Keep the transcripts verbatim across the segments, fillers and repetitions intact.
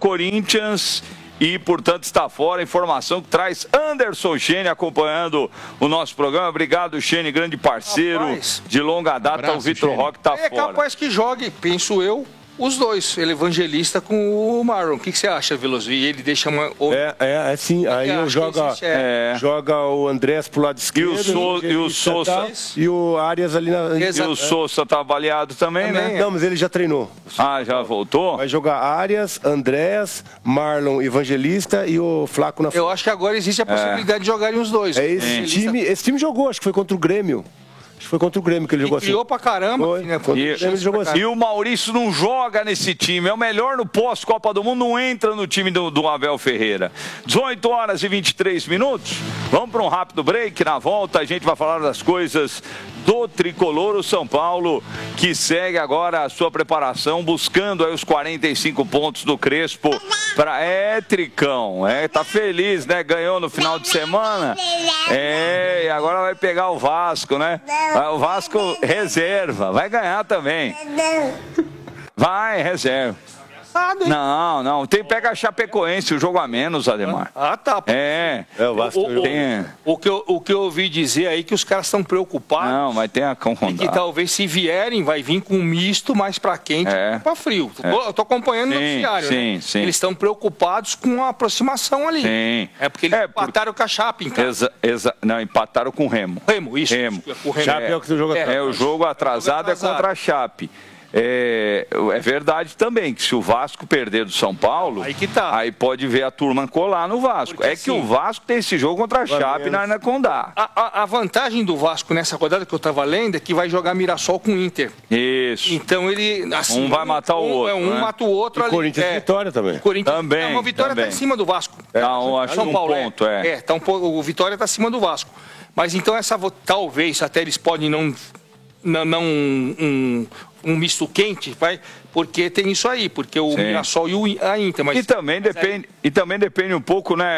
Corinthians e, portanto, está fora. Informação que traz Anderson Chene acompanhando o nosso programa. Obrigado, Chene, grande parceiro. Rapaz, de longa data. Abraço, o Vitor Roque está fora. É capaz que jogue, penso eu, os dois, ele evangelista com o Marlon. O que, que você acha, Veloso? E ele deixa uma... É, é, é sim. Aí eu joga, existe, é. joga o Andrés pro lado esquerdo. E o, so, e o Sousa. E o Arias ali na... E o Sousa tá avaliado também, também, né? Não, mas ele já treinou. Ah, já voltou? Vai jogar Arias, Andrés, Marlon, Evangelista e o Flaco na frente. Eu acho que agora existe a possibilidade é. de jogarem os dois. É esse, time, esse time jogou, acho que foi contra o Grêmio. Foi contra o Grêmio que ele jogou assim. Criou pra caramba. Foi, né? Foi. E, Grêmio jogou assim. E o Maurício não joga nesse time. É o melhor no pós-Copa do Mundo. Não entra no time do, do Abel Ferreira. dezoito horas e vinte e três minutos. Vamos para um rápido break. Na volta a gente vai falar das coisas do tricolor, o São Paulo, que segue agora a sua preparação, buscando aí os quarenta e cinco pontos do Crespo. Pra... É, Tricão. É, tá feliz, né? Ganhou no final de semana. É, e agora vai pegar o Vasco, né? O Vasco reserva, vai ganhar também. Vai, reserva. Não, não, tem pega a Chapecoense, o jogo a menos, Ademar. Ah, tá. É. é o, Vasco o, tem... o, que eu, o que eu ouvi dizer aí que os caras estão preocupados. Não, mas tem a confundar. E que talvez se vierem, vai vir com um misto mais pra quente é. e pra frio. É. Eu tô acompanhando sim, o noticiário, sim, né? sim. Eles estão preocupados com a aproximação ali. Sim. É porque eles é, empataram por... com a Chape, cara. Exa, exa... Não, empataram com o Remo. Remo, isso. Remo. O Remo. Chape é, é, o, que jogo é, é o jogo atrasado, é, contra a Chape. É, é verdade também que se o Vasco perder do São Paulo, aí, que tá. aí pode ver a turma colar no Vasco. Porque, é que assim, o Vasco tem esse jogo contra a Chape na Anaconda. A, a, a vantagem do Vasco nessa rodada que eu estava lendo é que vai jogar Mirassol com o Inter. Isso. Então ele... Assim, um vai matar o um, outro. Um né? mata o outro e ali. Corinthians é, Vitória também. Corinthians, também. É, uma Vitória também. tá em cima do Vasco. É, então, acho São um Paulo, ponto, é. É, é tá um, o Vitória tá acima do Vasco. Mas então essa... Talvez até eles podem não... Não... não um, um misto quente, vai, porque tem isso aí, porque o Mirassol e o, a Inter. Mas, e, também mas depende, aí... e também depende um pouco, né,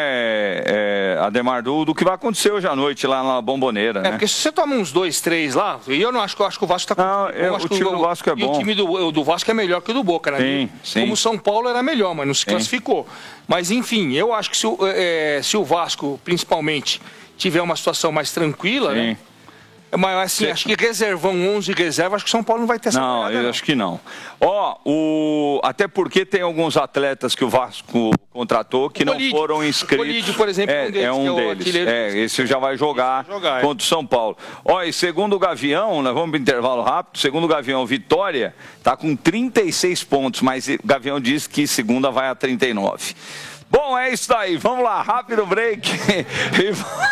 é, Ademar, do, do que vai acontecer hoje à noite lá na Bomboneira. É, né? Porque se você toma uns dois, três lá, e eu não acho que eu acho que o Vasco tá com. Não, eu, o time o, do Vasco é bom. E o time do, do Vasco é melhor que o do Boca, né? Sim, sim. Como o São Paulo era melhor, mas não se sim. classificou. Mas enfim, eu acho que se o, é, se o Vasco, principalmente, tiver uma situação mais tranquila, sim. né? Mas assim, Cê... acho que reservão onze reservas, acho que o São Paulo não vai ter essa Não, parada, eu não. acho que não. Ó, o... até porque tem alguns atletas que o Vasco contratou que o não Colídio. foram inscritos. O Colídio, por exemplo, é, um deles. É um é deles. É, esse já vai jogar, vai jogar contra o São Paulo. Ó, e segundo o Gavião, nós vamos para o intervalo rápido, segundo o Gavião, Vitória está com trinta e seis pontos, mas o Gavião diz que segunda vai a trinta e nove. Bom, é isso daí. Vamos lá, rápido break. E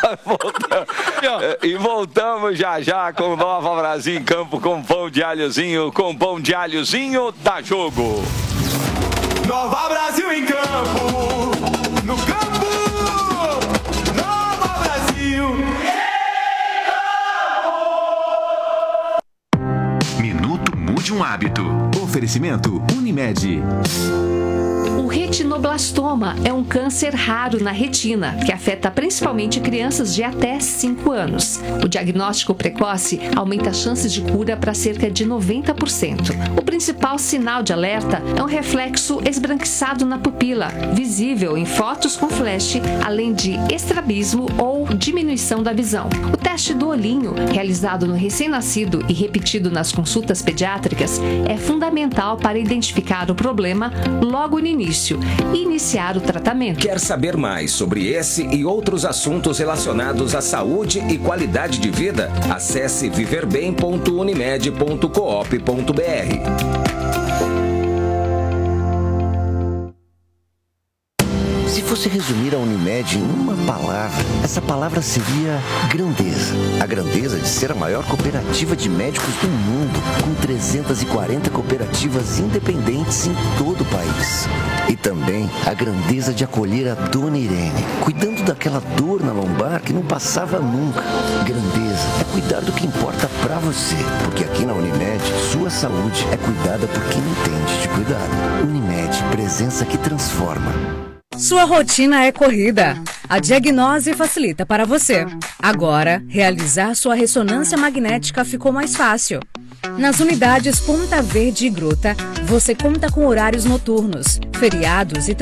voltamos, e voltamos já já com Nova Brasil em campo com pão de alhozinho. Com pão de alhozinho, dá jogo. Nova Brasil em campo. No campo. Nova Brasil. Minuto Mude um Hábito. Oferecimento Unimed. O retinoblastoma é um câncer raro na retina, que afeta principalmente crianças de até cinco anos. O diagnóstico precoce aumenta as chances de cura para cerca de noventa por cento. O principal sinal de alerta é um reflexo esbranquiçado na pupila, visível em fotos com flash, além de estrabismo ou diminuição da visão. O teste do olhinho, realizado no recém-nascido e repetido nas consultas pediátricas, é fundamental para identificar o problema logo no início e iniciar o tratamento. Quer saber mais sobre esse e outros assuntos relacionados à saúde e qualidade de vida? Acesse viver bem ponto unimed ponto coop ponto br. Se fosse resumir a Unimed em uma palavra, essa palavra seria grandeza. A grandeza de ser a maior cooperativa de médicos do mundo, com trezentas e quarenta cooperativas independentes em todo o país. E também a grandeza de acolher a Dona Irene, cuidando daquela dor na lombar que não passava nunca. Grandeza é cuidar do que importa pra você, porque aqui na Unimed, sua saúde é cuidada por quem entende de cuidado. Unimed, presença que transforma. Sua rotina é corrida. A Diagnose facilita para você. Agora, realizar sua ressonância magnética ficou mais fácil. Nas unidades Ponta Verde e Gruta, você conta com horários noturnos, feriados e